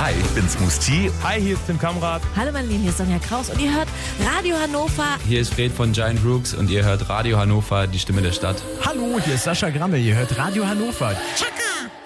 Hi, ich bin's Musti. Hi, hier ist Tim Kamrat. Hallo meine Lieben, hier ist Sonja Kraus und ihr hört Radio Hannover. Hier ist Fred von Giant Rooks und ihr hört Radio Hannover, die Stimme der Stadt. Hallo, hier ist Sascha Grammel. Ihr hört Radio Hannover. Chaka!